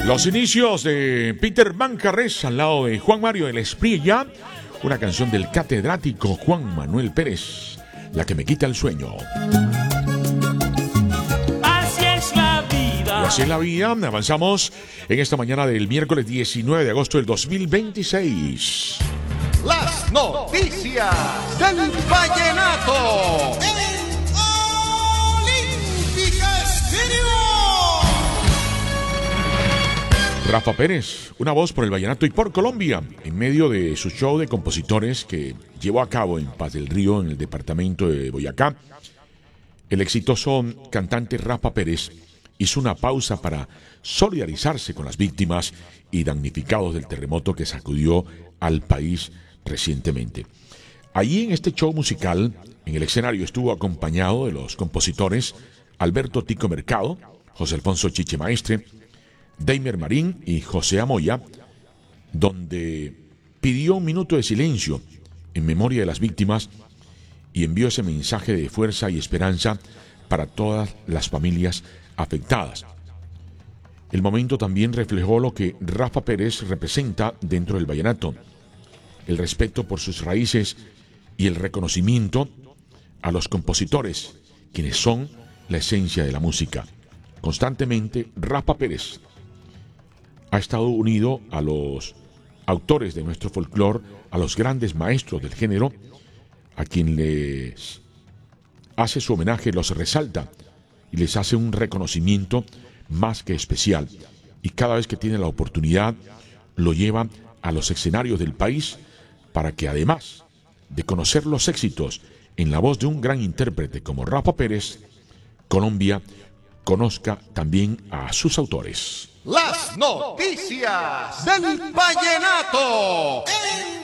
Los inicios de Peter Mancarrés al lado de Juan Mario del Espriella, una canción del catedrático Juan Manuel Pérez, La que me quita el sueño. Así es la vida. Y así es la vida. Avanzamos en esta mañana del miércoles 19 de agosto del 2026. Las noticias del vallenato. Rafa Pérez, una voz por el vallenato y por Colombia, en medio de su show de compositores que llevó a cabo en Paz del Río, en el departamento de Boyacá. El exitoso cantante Rafa Pérez hizo una pausa para solidarizarse con las víctimas y damnificados del terremoto que sacudió al país recientemente. Allí en este show musical, en el escenario estuvo acompañado de los compositores Alberto Tico Mercado, José Alfonso Chiche Maestre, Deimer Marín y José Amoya, donde pidió un minuto de silencio en memoria de las víctimas y envió ese mensaje de fuerza y esperanza para todas las familias afectadas. El momento también reflejó lo que Rafa Pérez representa dentro del vallenato: el respeto por sus raíces y el reconocimiento a los compositores, quienes son la esencia de la música. Constantemente, Rafa Pérez ha estado unido a los autores de nuestro folclore, a los grandes maestros del género, a quien les hace su homenaje, los resalta y les hace un reconocimiento más que especial. Y cada vez que tiene la oportunidad, lo lleva a los escenarios del país para que, además de conocer los éxitos en la voz de un gran intérprete como Rafa Pérez, Colombia conozca también a sus autores. Las noticias del vallenato.